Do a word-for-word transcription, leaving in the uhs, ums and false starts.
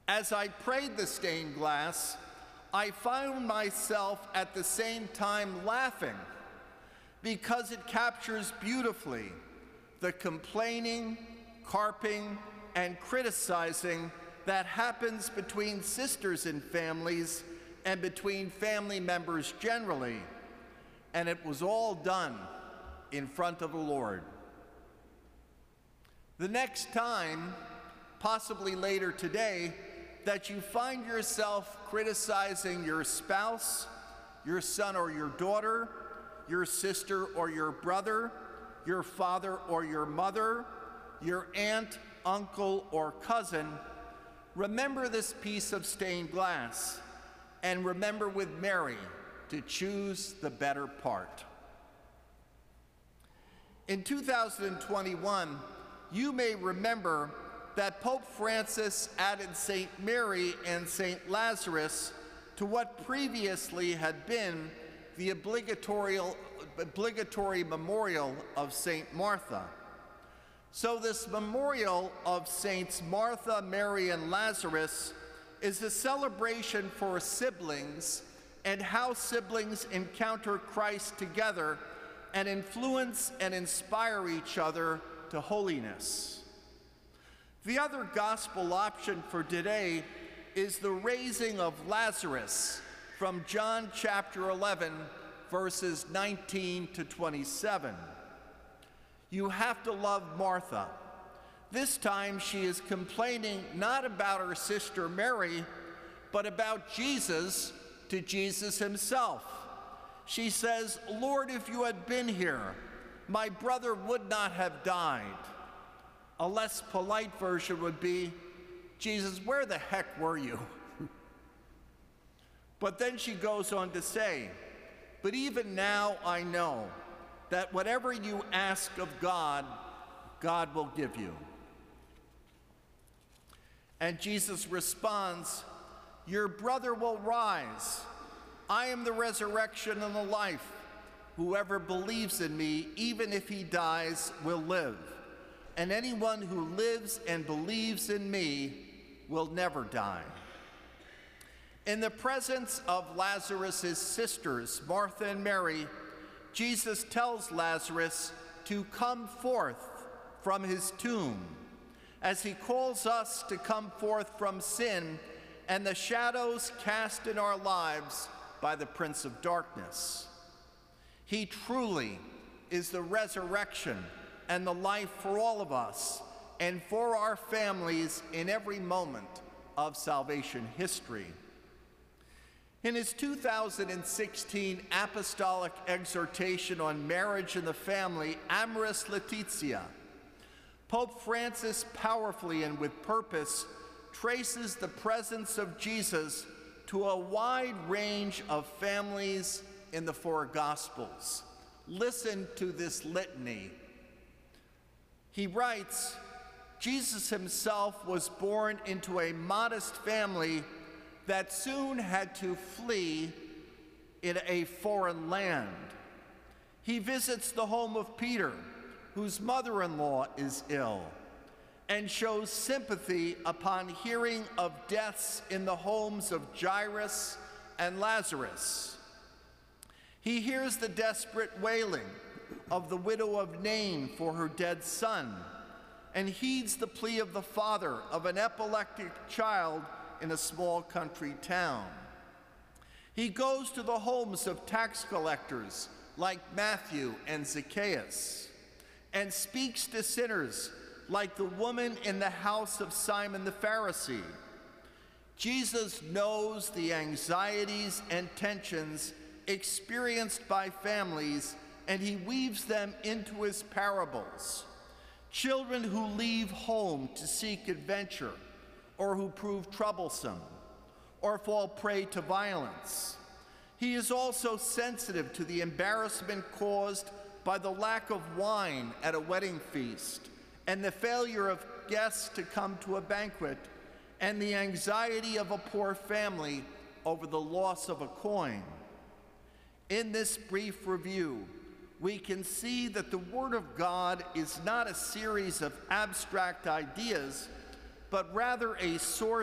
As I prayed the stained glass, I found myself at the same time laughing because it captures beautifully the complaining, carping, and criticizing that happens between sisters in families and between family members generally. And it was all done in front of the Lord. The next time, possibly later today, that you find yourself criticizing your spouse, your son or your daughter, your sister or your brother, your father or your mother, your aunt, uncle, or cousin, remember this piece of stained glass and remember with Mary to choose the better part. In two thousand twenty-one, you may remember that Pope Francis added Saint Mary and Saint Lazarus to what previously had been the obligatory, obligatory memorial of Saint Martha. So this memorial of Saints Martha, Mary, and Lazarus is a celebration for siblings and how siblings encounter Christ together and influence and inspire each other to holiness. The other gospel option for today is the raising of Lazarus from John chapter eleven, verses nineteen to twenty-seven. You have to love Martha. This time she is complaining not about her sister Mary, but about Jesus to Jesus himself. She says, "Lord, if you had been here, my brother would not have died." A less polite version would be, "Jesus, where the heck were you?" But then she goes on to say, "But even now I know that whatever you ask of God, God will give you." And Jesus responds, "Your brother will rise. I am the resurrection and the life. Whoever believes in me, even if he dies, will live. And anyone who lives and believes in me will never die." In the presence of Lazarus' sisters, Martha and Mary, Jesus tells Lazarus to come forth from his tomb, as he calls us to come forth from sin and the shadows cast in our lives by the Prince of Darkness. He truly is the resurrection and the life for all of us and for our families in every moment of salvation history. In his two thousand sixteen apostolic exhortation on marriage and the family, Amoris Laetitia, Pope Francis powerfully and with purpose traces the presence of Jesus to a wide range of families in the four Gospels. Listen to this litany. He writes, Jesus himself was born into a modest family that soon had to flee in a foreign land. He visits the home of Peter, whose mother-in-law is ill, and shows sympathy upon hearing of deaths in the homes of Jairus and Lazarus. He hears the desperate wailing of the widow of Nain for her dead son, and heeds the plea of the father of an epileptic child in a small country town. He goes to the homes of tax collectors like Matthew and Zacchaeus, and speaks to sinners like the woman in the house of Simon the Pharisee. Jesus knows the anxieties and tensions experienced by families, and he weaves them into his parables. Children who leave home to seek adventure, or who prove troublesome, or fall prey to violence. He is also sensitive to the embarrassment caused by the lack of wine at a wedding feast, and the failure of guests to come to a banquet, and the anxiety of a poor family over the loss of a coin. In this brief review, we can see that the Word of God is not a series of abstract ideas, but rather a source